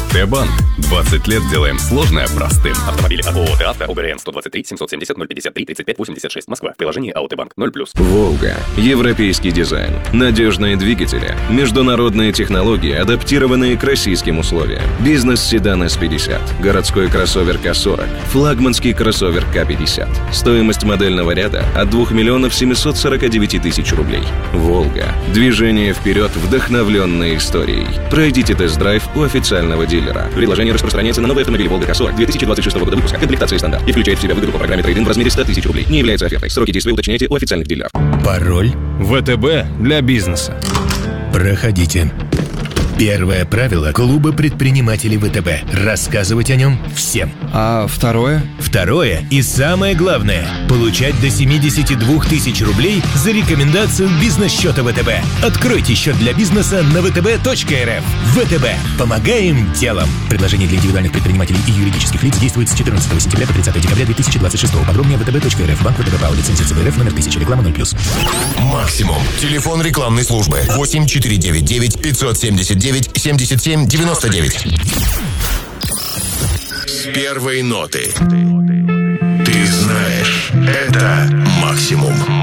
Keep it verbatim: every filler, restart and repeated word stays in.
Т-банк. двадцать лет делаем сложное простым. Автомобили от ООО «Т-Авто», ОГРН сто двадцать три семьсот семьдесят ноль пятьдесят три тридцать пять восемьдесят шесть, Москва. В приложении АО «Т-банк» ноль плюс. «Волга». Европейский дизайн. Надежные двигатели. Международные технологии, адаптированные к российским условиям. Бизнес-седан эс пятьдесят. Городской кроссовер ка сорок. Флагманский кроссовер ка пятьдесят. Стоимость модельного ряда от двух миллионов семьсот сорок девять тысяч рублей. «Волга». Движение вперед, вдохновленной историей. Пройдите тест-драйв у официального дилера. Предложение распространяется на новые автомобили «Волга» ка сорок две тысячи двадцать шестого года выпуска. Комплектация стандарт. И включает в себя выгоду по программе трейд-ин в размере сто тысяч рублей. Не является офертой. Сроки действия уточняйте у официальных дилеров. Пароль? ВТБ для бизнеса. Проходите. Первое правило клуба предпринимателей ВТБ. Рассказывать о нем всем. А второе? Второе и самое главное – получать до семьдесят два тысяч рублей за рекомендацию бизнес-счета ВТБ. Откройте счет для бизнеса на вэ тэ бэ точка эр эф. ВТБ. Помогаем делом. Предложение для индивидуальных предпринимателей и юридических лиц действует с четырнадцатого сентября по тридцатое декабря две тысячи двадцать шестого. Подробнее вэ тэ бэ точка эр эф. Банк ВТБ ПАО. Лицензия цэ бэ эр эф номер тысяча. Реклама ноль плюс. Максимум. Телефон рекламной службы восемь четыре девять девять пятьсот семьдесят девять семьдесят семь девяносто девять. С первой ноты. Ты знаешь, это максимум.